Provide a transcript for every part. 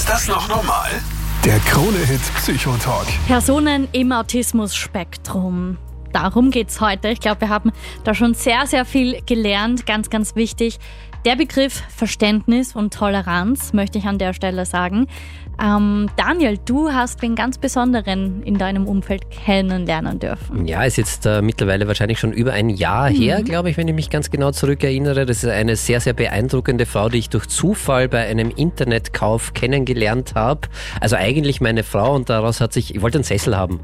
Ist das noch normal? Der Krone-Hit Psychotalk. Personen im Autismus-Spektrum. Darum geht's heute. Ich glaube, wir haben da schon sehr, sehr viel gelernt. Ganz, ganz wichtig. Der Begriff Verständnis und Toleranz möchte ich an der Stelle sagen. Daniel, du hast den ganz Besonderen in deinem Umfeld kennenlernen dürfen. Ja, ist jetzt mittlerweile wahrscheinlich schon über ein Jahr her, glaube ich, wenn ich mich ganz genau zurückerinnere. Das ist eine sehr, sehr beeindruckende Frau, die ich durch Zufall bei einem Internetkauf kennengelernt habe. Also eigentlich meine Frau, und daraus hat sich, ich wollte einen Sessel haben.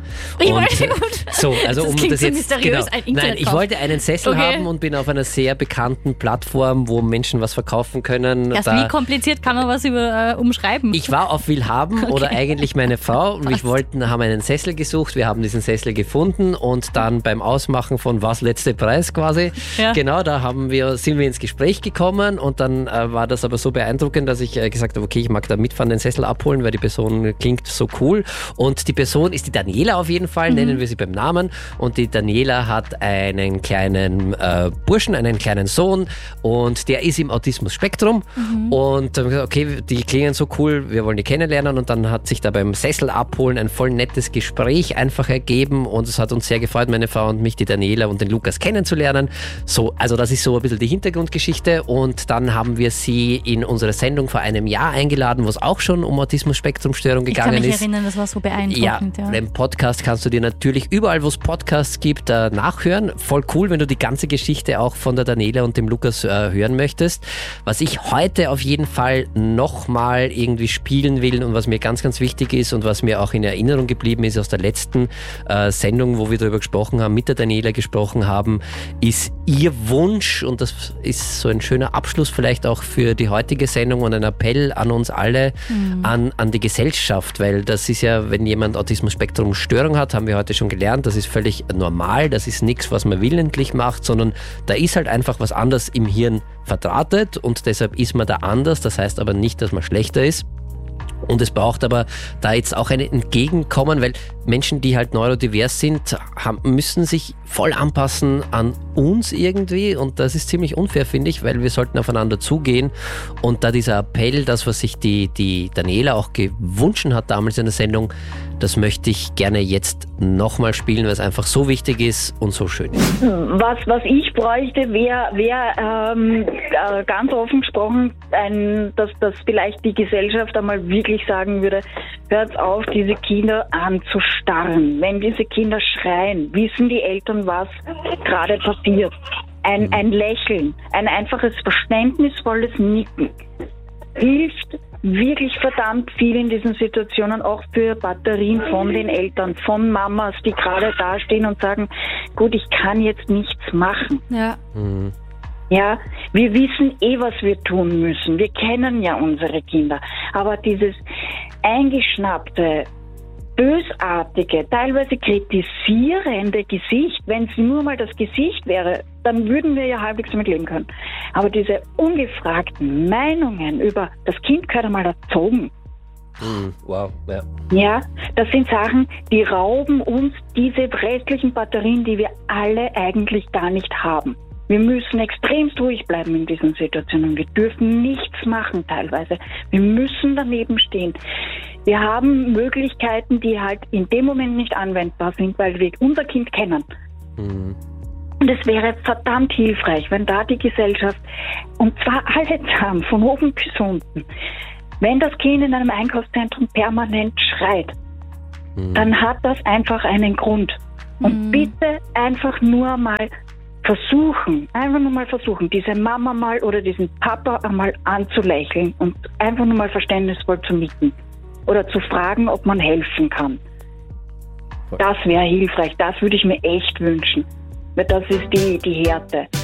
So, also das um klingt das so jetzt mysteriös, ein Internetkauf. Nein, ich wollte einen Sessel haben und bin auf einer sehr bekannten Plattform, wo Menschen was verkaufen können. Wie kompliziert kann man was umschreiben? Ich war auf Willhaben oder eigentlich meine Frau und haben einen Sessel gesucht, wir haben diesen Sessel gefunden und dann beim Ausmachen von was letzte Preis quasi, genau, da sind wir ins Gespräch gekommen und dann war das aber so beeindruckend, dass ich gesagt habe, okay, ich mag da mitfahren, den Sessel abholen, weil die Person klingt so cool und die Person ist die Daniela auf jeden Fall, nennen wir sie beim Namen, und die Daniela hat einen kleinen Burschen, einen kleinen Sohn und der ist im Autismus-Spektrum und dann gesagt, okay, die klingen so cool, wir wollen die kennenlernen, und dann hat sich da beim Sessel abholen ein voll nettes Gespräch einfach ergeben und es hat uns sehr gefreut, meine Frau und mich, die Daniela und den Lukas kennenzulernen. So, also das ist so ein bisschen die Hintergrundgeschichte, und dann haben wir sie in unsere Sendung vor einem Jahr eingeladen, wo es auch schon um Autismus-Spektrum-Störung gegangen ist. Ich kann mich erinnern, das war so beeindruckend. Ja, den Podcast kannst du dir natürlich überall, wo es Podcasts gibt, nachhören. Voll cool, wenn du die ganze Geschichte auch von der Daniela und dem Lukas hören möchtest. Was ich heute auf jeden Fall nochmal irgendwie spielen will und was mir ganz, ganz wichtig ist und was mir auch in Erinnerung geblieben ist aus der letzten Sendung, wo wir darüber gesprochen haben, mit der Daniela gesprochen haben, ist ihr Wunsch, und das ist so ein schöner Abschluss vielleicht auch für die heutige Sendung und ein Appell an uns alle, an die Gesellschaft, weil das ist ja, wenn jemand Autismus-Spektrum-Störung hat, haben wir heute schon gelernt, das ist völlig normal, das ist nichts, was man willentlich macht, sondern da ist halt einfach was anderes im Hirn verdrahtet und deshalb ist man da anders, das heißt aber nicht, dass man schlechter ist. Und es braucht aber da jetzt auch ein Entgegenkommen, weil Menschen, die halt neurodivers sind, müssen sich voll anpassen an uns irgendwie, und das ist ziemlich unfair, finde ich, weil wir sollten aufeinander zugehen, und da dieser Appell, das, was sich die Daniela auch gewünscht hat damals in der Sendung, das möchte ich gerne jetzt nochmal spielen, weil es einfach so wichtig ist und so schön ist. Was ich bräuchte, wäre ganz offen gesprochen, dass vielleicht die Gesellschaft einmal wirklich sagen würde, hört auf, diese Kinder anzustarren. Wenn diese Kinder schreien, wissen die Eltern, was gerade passiert. Ein Lächeln, ein einfaches, verständnisvolles Nicken hilft wirklich verdammt viel in diesen Situationen, auch für Batterien von den Eltern, von Mamas, die gerade dastehen und sagen, gut, ich kann jetzt nichts machen. Ja. Ja, wir wissen was wir tun müssen. Wir kennen ja unsere Kinder. Aber dieses eingeschnappte, bösartige, teilweise kritisierende Gesicht, wenn es nur mal das Gesicht wäre, dann würden wir ja halbwegs damit leben können. Aber diese ungefragten Meinungen über, das Kind gehört einmal erzogen. Wow, ja. Ja, das sind Sachen, die rauben uns diese restlichen Batterien, die wir alle eigentlich gar nicht haben. Wir müssen extremst ruhig bleiben in diesen Situationen. Wir dürfen nichts machen teilweise. Wir müssen daneben stehen. Wir haben Möglichkeiten, die halt in dem Moment nicht anwendbar sind, weil wir unser Kind kennen. Und es wäre verdammt hilfreich, wenn da die Gesellschaft, und zwar alle zusammen, von oben bis unten, wenn das Kind in einem Einkaufszentrum permanent schreit, dann hat das einfach einen Grund. Und bitte einfach nur mal versuchen, diese Mama mal oder diesen Papa einmal anzulächeln und einfach nur mal verständnisvoll zu nicken oder zu fragen, ob man helfen kann. Das wäre hilfreich, das würde ich mir echt wünschen, weil das ist die Härte.